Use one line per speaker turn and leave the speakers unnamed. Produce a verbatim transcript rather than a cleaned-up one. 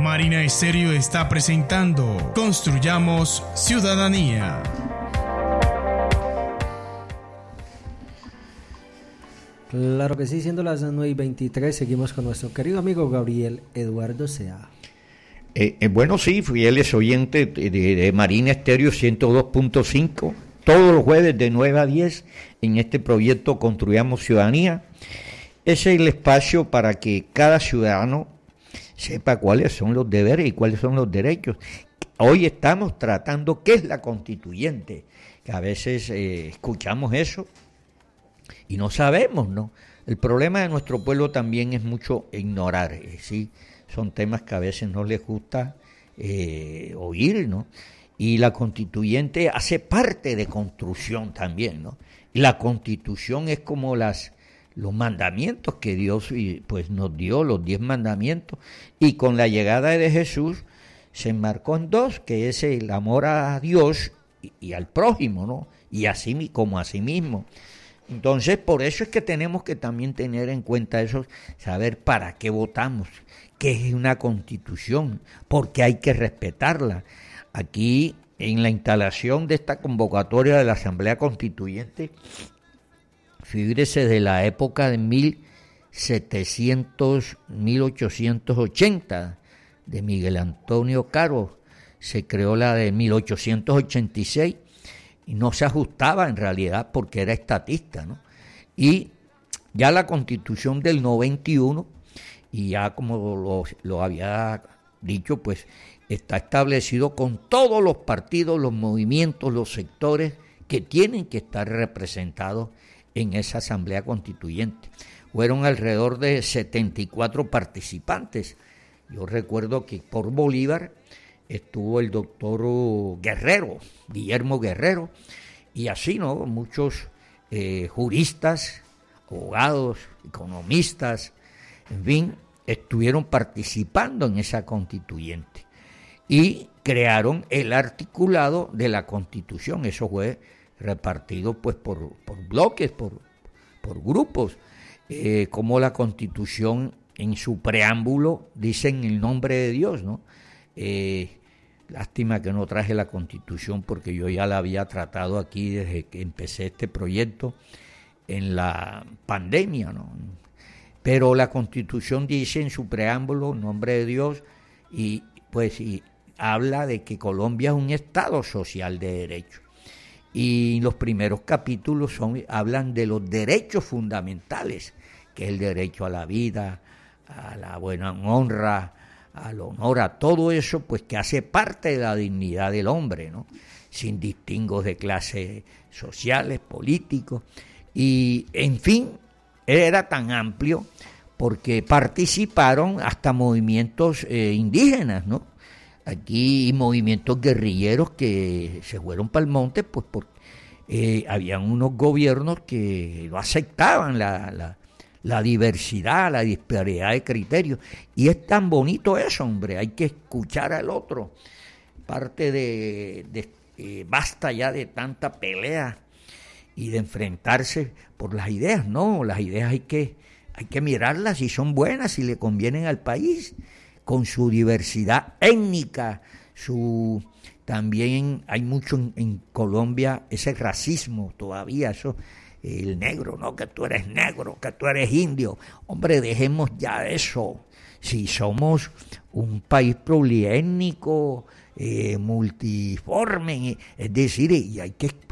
Marina Estéreo está presentando Construyamos Ciudadanía.
Claro que sí, siendo las nueve y veintitrés, seguimos con nuestro querido amigo Gabriel Eduardo Sea.
Eh, eh, bueno, sí, fieles oyentes de, de, de Marina Estéreo ciento dos punto cinco, todos los jueves de nueve a diez en este proyecto Construyamos Ciudadanía. Ese es el espacio para que cada ciudadano sepa cuáles son los deberes y cuáles son los derechos. Hoy estamos tratando qué es la constituyente, que a veces eh, escuchamos eso y no sabemos, ¿no? El problema de nuestro pueblo también es mucho ignorar, eh, ¿sí? Son temas que a veces no les gusta eh, oír, ¿no? Y la constituyente hace parte de construcción también, ¿no? Y la constitución es como las los mandamientos que Dios pues nos dio, los diez mandamientos, y con la llegada de Jesús se enmarcó en dos, que es el amor a Dios y, y al prójimo, ¿no? Y así como a sí mismo. Entonces, por eso es que tenemos que también tener en cuenta eso, saber para qué votamos, qué es una constitución, porque hay que respetarla. Aquí, en la instalación de esta convocatoria de la Asamblea Constituyente, figúrese de la época de mil setecientos, mil ochocientos ochenta, de Miguel Antonio Caro, se creó la de mil ochocientos ochenta y seis, y no se ajustaba en realidad porque era estatista, ¿no? Y ya la Constitución del noventa y uno, y ya como lo, lo había dicho, pues está establecido con todos los partidos, los movimientos, los sectores que tienen que estar representados en esa Asamblea Constituyente. Fueron alrededor de setenta y cuatro participantes. Yo recuerdo que por Bolívar estuvo el doctor Guerrero, Guillermo Guerrero, y así, ¿no? Muchos eh, juristas, abogados, economistas, en fin, estuvieron participando en esa constituyente y crearon el articulado de la Constitución. Eso fue repartido pues por, por bloques, por, por grupos, eh, como la Constitución en su preámbulo dice en el nombre de Dios, ¿no? Eh, Lástima que no traje la Constitución porque yo ya la había tratado aquí desde que empecé este proyecto en la pandemia, ¿no? Pero la Constitución dice en su preámbulo, en nombre de Dios, y pues y habla de que Colombia es un Estado social de derecho. Y los primeros capítulos son, hablan de los derechos fundamentales, que es el derecho a la vida, a la buena honra, al honor, a todo eso, pues que hace parte de la dignidad del hombre, ¿no? Sin distingos de clases sociales, políticos, y en fin, era tan amplio porque participaron hasta movimientos eh, indígenas, ¿no? Aquí movimientos guerrilleros que se fueron para el monte, pues porque eh, habían unos gobiernos que no aceptaban la, la la diversidad, la disparidad de criterios, y es tan bonito eso, hombre, hay que escuchar al otro, parte de, de eh, basta ya de tanta pelea y de enfrentarse por las ideas, no, las ideas hay que, hay que mirarlas si son buenas, si le convienen al país, con su diversidad étnica, su también hay mucho en, en Colombia ese racismo todavía, eso el negro, no, que tú eres negro, que tú eres indio. Hombre, dejemos ya eso. Si somos un país poliétnico, eh, multiforme, es decir, y hay que